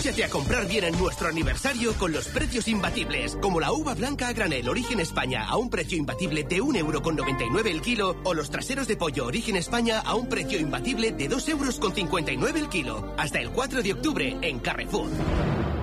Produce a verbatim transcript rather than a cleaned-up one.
Aprovéchate a comprar bien en nuestro aniversario con los precios imbatibles, como la uva blanca a granel Origen España a un precio imbatible de un euro con noventa y nueve el kilo, o los traseros de pollo Origen España a un precio imbatible de dos euros con cincuenta y nueve el kilo. Hasta el cuatro de octubre en Carrefour.